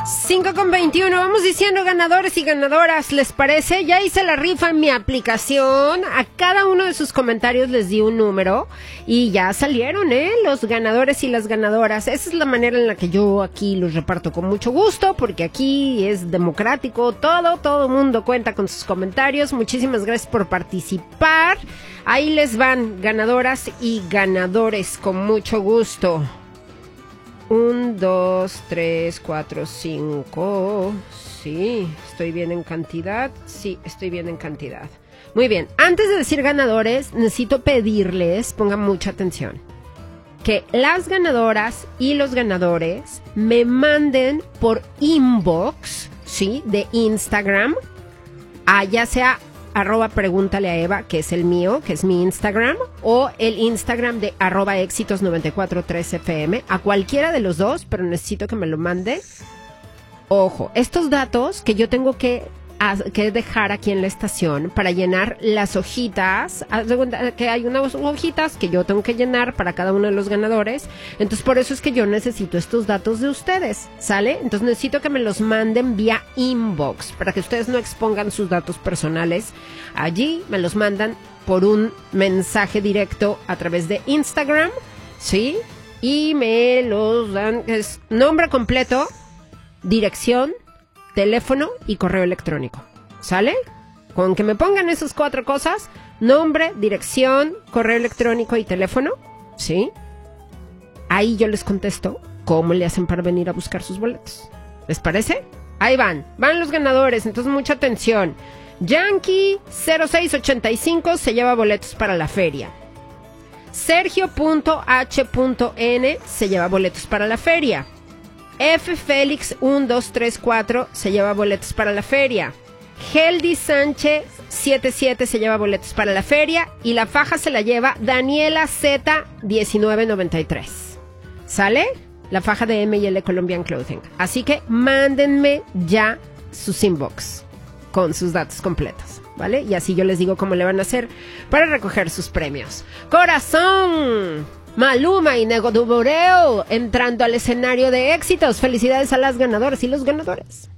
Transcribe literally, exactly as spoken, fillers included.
cinco con veintiuno, vamos diciendo ganadores y ganadoras, ¿les parece? Ya hice la rifa en mi aplicación, a cada uno de sus comentarios les di un número y ya salieron, ¿eh? Los ganadores y las ganadoras. Esa es la manera en la que yo aquí los reparto con mucho gusto, porque aquí es democrático, todo, todo mundo cuenta con sus comentarios. Muchísimas gracias por participar. Ahí les van, ganadoras y ganadores, con mucho gusto. Un, dos, tres, cuatro, cinco. Sí, estoy bien en cantidad. Sí, estoy bien en cantidad. Muy bien, antes de decir ganadores, necesito pedirles, pongan mucha atención, que las ganadoras y los ganadores me manden por inbox, ¿sí? De Instagram, a ya sea arroba pregúntale a Eva, que es el mío, que es mi Instagram, o el Instagram de arroba éxitos noventa y cuatro tres F M, a cualquiera de los dos, pero necesito que me lo mande. Ojo, estos datos que yo tengo que, a, que dejar aquí en la estación para llenar las hojitas, que hay unas hojitas que yo tengo que llenar para cada uno de los ganadores, entonces por eso es que yo necesito estos datos de ustedes, ¿sale? Entonces necesito que me los manden vía inbox, para que ustedes no expongan sus datos personales allí, me los mandan por un mensaje directo a través de Instagram, ¿sí? Y me los dan, es nombre completo, dirección, teléfono y correo electrónico, ¿sale? Con que me pongan esas cuatro cosas, nombre, dirección, correo electrónico y teléfono, ¿sí? Ahí yo les contesto cómo le hacen para venir a buscar sus boletos. ¿Les parece? Ahí van, van los ganadores, entonces mucha atención. Yankee cero seis ochenta y cinco se lleva boletos para la feria. Sergio punto H punto N se lleva boletos para la feria. F. Félix uno dos tres cuatro se lleva boletos para la feria. Heldi Sánchez setenta y siete se lleva boletos para la feria. Y la faja se la lleva Daniela Z diecinueve noventa y tres. ¿Sale? La faja de M y L Colombian Clothing. Así que mándenme ya sus inbox con sus datos completos, ¿vale? Y así yo les digo cómo le van a hacer para recoger sus premios. ¡Corazón! Maluma y Nego Duboreo entrando al escenario de éxitos. Felicidades a las ganadoras y los ganadores.